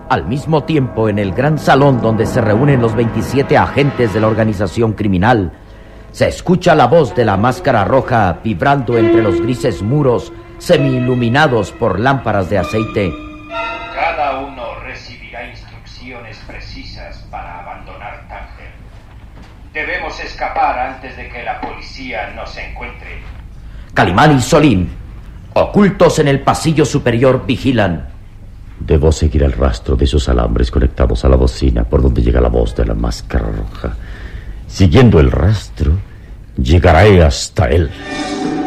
Al mismo tiempo, en el gran salón donde se reúnen los 27 agentes de la organización criminal, se escucha la voz de la Máscara Roja vibrando entre los grises muros semi-iluminados por lámparas de aceite. Cada uno recibirá instrucciones precisas para abandonar Tánger. Debemos escapar antes de que la policía nos encuentre. Calimán y Solín, ocultos en el pasillo superior, vigilan. Debo seguir el rastro de esos alambres conectados a la bocina por donde llega la voz de la Máscara Roja. Siguiendo el rastro, llegaré hasta él.